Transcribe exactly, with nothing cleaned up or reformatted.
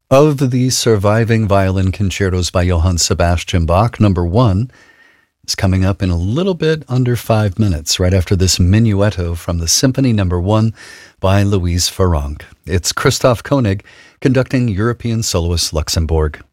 Of the surviving violin concertos by Johann Sebastian Bach, number one is coming up in a little bit under five minutes, right after this minuetto from the Symphony number one by Louise Farrenc. It's Christoph Koenig conducting European Soloist Luxembourg.